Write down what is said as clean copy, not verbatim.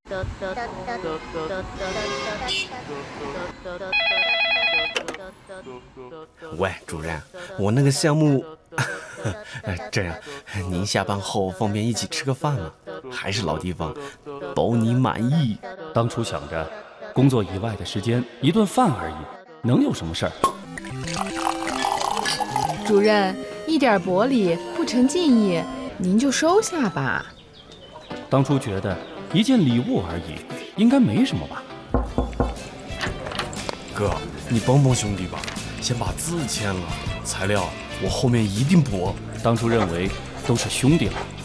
喂，主任，我那个项目，这样，您下班后方便一起吃个饭吗？还是老地方，包你满意。 当初想着，工作以外的时间一顿饭而已，能有什么事儿？ 主任，一点薄礼不成敬意，您就收下吧。 当初觉得一件礼物而已，应该没什么吧？ 哥，你帮帮兄弟吧，先把字签了，材料我后面一定补。 当初认为都是兄弟了，